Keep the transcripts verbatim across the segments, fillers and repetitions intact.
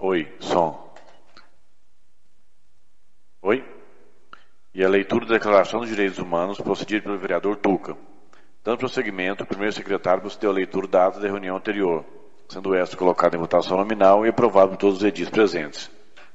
Oi, som. Oi? E a leitura da Declaração dos Direitos Humanos procedida pelo vereador Tuca. Dando prosseguimento, o primeiro secretário procedeu a leitura da ata da reunião anterior, sendo esta colocada em votação nominal e aprovada por todos os edis presentes.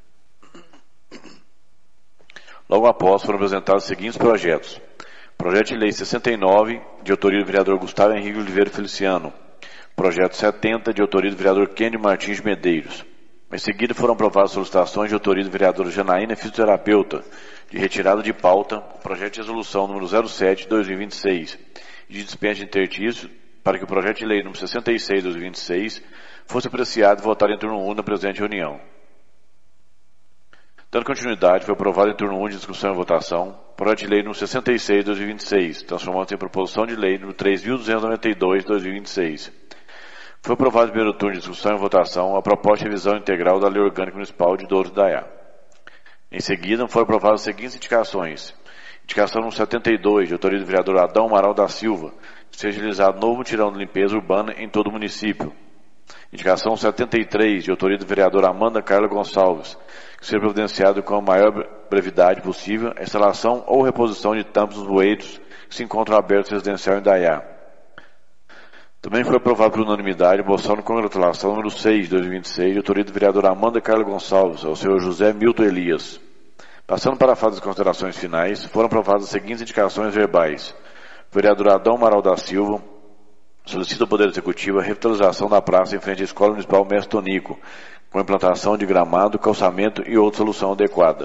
Logo após, foram apresentados os seguintes projetos. Projeto de Lei sessenta e nove, de autoria do vereador Gustavo Henrique Oliveira Feliciano. Projeto setenta, de autoria do vereador Kennedy Martins de Medeiros. Em seguida, foram aprovadas solicitações de autoria do vereador Janaína, fisioterapeuta, de retirada de pauta, o projeto de resolução número zero sete, dois mil e vinte e seis, e de dispensa de interstício, para que o projeto de lei número sessenta e seis, dois mil e vinte e seis, fosse apreciado e votado em turno único na presente reunião. Dando continuidade, foi aprovado em turno único de discussão e votação, o projeto de lei número sessenta e seis, dois mil e vinte e seis, transformando-se em proposição de lei número três mil duzentos e noventa e dois, dois mil e vinte e seis. Foi aprovado em primeiro turno de discussão e votação a proposta de revisão integral da Lei Orgânica Municipal de Douros da Daiá. Em seguida, foram aprovadas as seguintes indicações. Indicação número setenta e dois, de autoria do vereador Adão Amaral da Silva, que seja realizado novo mutirão de limpeza urbana em todo o município. Indicação setenta e três, de autoria do vereador Amanda Carla Gonçalves, que seja providenciado com a maior brevidade possível a instalação ou reposição de tampas nos bueiros que se encontram abertos residencial em Daiá. Também foi aprovado por unanimidade a moção de congratulação número seis, de dois mil e vinte e seis, de autoria do vereador Amanda Carla Gonçalves, ao senhor José Milton Elias. Passando para a fase das considerações finais, foram aprovadas as seguintes indicações verbais. O vereador Adão Amaral da Silva solicita ao Poder Executivo a revitalização da praça em frente à Escola Municipal Mestre Tonico, com implantação de gramado, calçamento e outra solução adequada.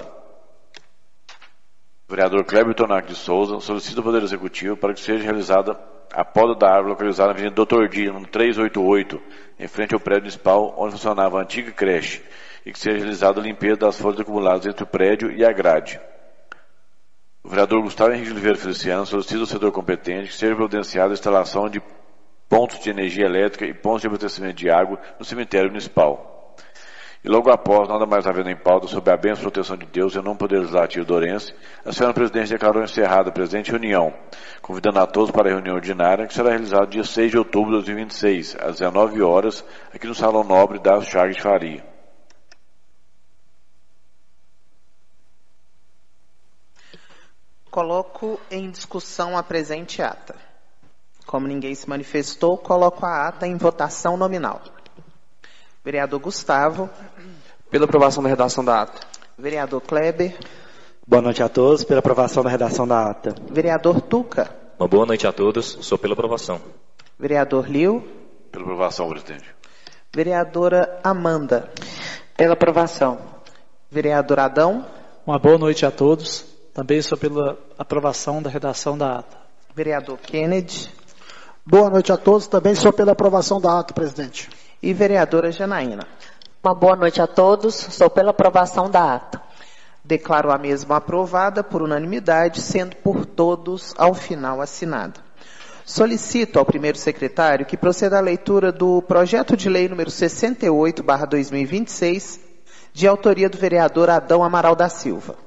O vereador Kleber Tonac de Souza solicita ao Poder Executivo para que seja realizada a poda da árvore localizada na Avenida doutor Dia, número trezentos e oitenta e oito, em frente ao prédio municipal onde funcionava a antiga creche, e que seja realizada a limpeza das folhas acumuladas entre o prédio e a grade. O vereador Gustavo Henrique Oliveira Feliciano solicita ao setor competente que seja providenciada a instalação de pontos de energia elétrica e pontos de abastecimento de água no cemitério municipal. E logo após, nada mais havendo em pauta sobre a bênção e proteção de Deus e o não poder legislativo dourense, a senhora presidente declarou encerrada a presente reunião, convidando a todos para a reunião ordinária, que será realizada dia seis de outubro de dois mil e vinte e seis, às dezenove horas, aqui no Salão Nobre das Chagas de Faria. Coloco em discussão a presente ata. Como ninguém se manifestou, coloco a ata em votação nominal. Vereador Gustavo. Pela aprovação da redação da ata. Vereador Kleber. Boa noite a todos. Pela aprovação da redação da ata. Vereador Tuca. Uma boa noite a todos. Sou pela aprovação. Vereador Liu. Pela aprovação, presidente. Vereadora Amanda. Pela aprovação. Vereador Adão. Uma boa noite a todos. Também sou pela aprovação da redação da ata. Vereador Kennedy. Boa noite a todos. Também sou pela aprovação da ata, presidente. E vereadora Janaína. Uma boa noite a todos. Sou pela aprovação da ata. Declaro a mesma aprovada por unanimidade, sendo por todos ao final assinada. Solicito ao primeiro secretário que proceda à leitura do projeto de lei número sessenta e oito barra dois mil e vinte e seis, de autoria do vereador Adão Amaral da Silva.